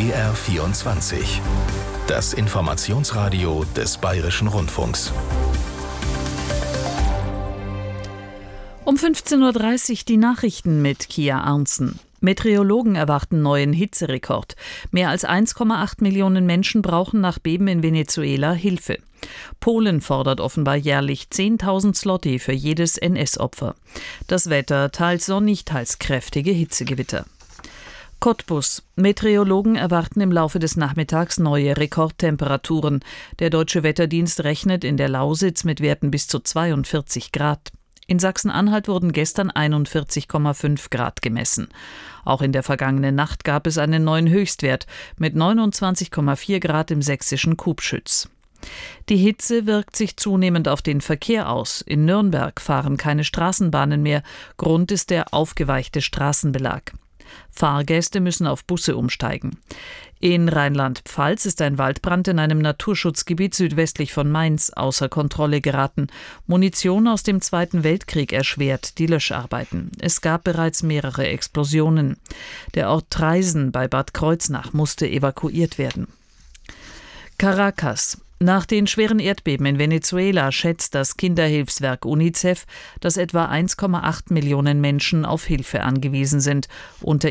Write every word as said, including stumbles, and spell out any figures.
B R vierundzwanzig. Das Informationsradio des Bayerischen Rundfunks. Um fünfzehn Uhr dreißig die Nachrichten mit Kia Arntzen. Meteorologen erwarten neuen Hitzerekord. Mehr als eins Komma acht Millionen Menschen brauchen nach Beben in Venezuela Hilfe. Polen fordert offenbar jährlich zehntausend Zloty für jedes N S-Opfer. Das Wetter teils sonnig, teils kräftige Hitzegewitter. Cottbus. Meteorologen erwarten im Laufe des Nachmittags neue Rekordtemperaturen. Der Deutsche Wetterdienst rechnet in der Lausitz mit Werten bis zu zweiundvierzig Grad. In Sachsen-Anhalt wurden gestern einundvierzig Komma fünf Grad gemessen. Auch in der vergangenen Nacht gab es einen neuen Höchstwert mit neunundzwanzig Komma vier Grad im sächsischen Kubschütz. Die Hitze wirkt sich zunehmend auf den Verkehr aus. In Nürnberg fahren keine Straßenbahnen mehr. Grund ist der aufgeweichte Straßenbelag. Fahrgäste müssen auf Busse umsteigen. In Rheinland-Pfalz ist ein Waldbrand in einem Naturschutzgebiet südwestlich von Mainz außer Kontrolle geraten. Munition aus dem Zweiten Weltkrieg erschwert die Löscharbeiten. Es gab bereits mehrere Explosionen. Der Ort Traisen bei Bad Kreuznach musste evakuiert werden. Caracas. Nach den schweren Erdbeben in Venezuela schätzt das Kinderhilfswerk UNICEF, dass etwa eins Komma acht Millionen Menschen auf Hilfe angewiesen sind. Unter